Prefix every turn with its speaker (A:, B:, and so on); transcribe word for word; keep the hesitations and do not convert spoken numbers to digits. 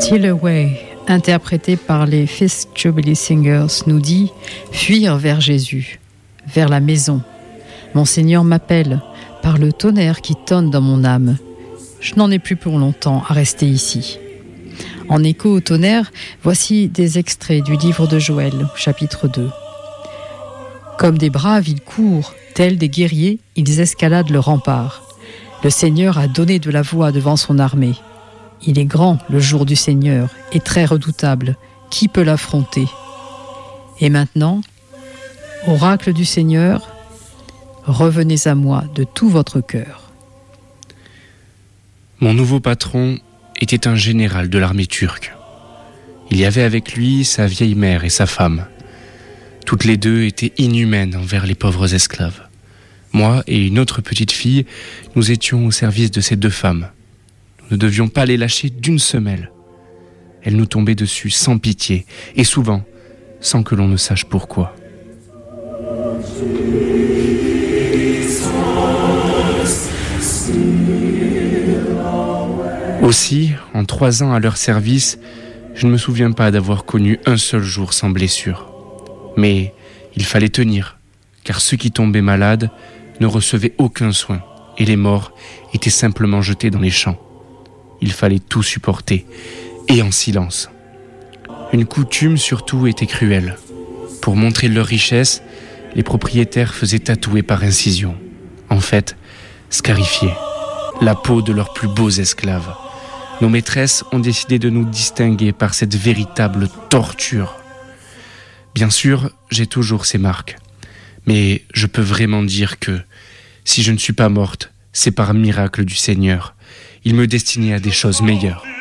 A: Still Away, interprété par les Fifth Jubilee Singers, nous dit « Fuir vers Jésus, vers la maison. Mon Seigneur m'appelle par le tonnerre qui tonne dans mon âme. Je n'en ai plus pour longtemps à rester ici. » En écho au tonnerre, voici des extraits du livre de Joël, chapitre deux. Comme des braves, ils courent, tels des guerriers, ils escaladent le rempart. Le Seigneur a donné de la voix devant son armée. Il est grand, le jour du Seigneur, et très redoutable. Qui peut l'affronter ? Et maintenant, oracle du Seigneur, revenez à moi de tout votre cœur.
B: Mon nouveau patron était un général de l'armée turque. Il y avait avec lui sa vieille mère et sa femme. Toutes les deux étaient inhumaines envers les pauvres esclaves. Moi et une autre petite fille, nous étions au service de ces deux femmes. Nous ne devions pas les lâcher d'une semelle. Elles nous tombaient dessus sans pitié, et souvent, sans que l'on ne sache pourquoi. Aussi, en trois ans à leur service, je ne me souviens pas d'avoir connu un seul jour sans blessure. Mais il fallait tenir, car ceux qui tombaient malades ne recevaient aucun soin, et les morts étaient simplement jetés dans les champs. Il fallait tout supporter, et en silence. Une coutume surtout était cruelle. Pour montrer leur richesse, les propriétaires faisaient tatouer par incision, en fait, scarifier, la peau de leurs plus beaux esclaves. Nos maîtresses ont décidé de nous distinguer par cette véritable torture. Bien sûr, j'ai toujours ces marques, mais je peux vraiment dire que, si je ne suis pas morte, c'est par miracle du Seigneur. Il me destinait à des choses meilleures.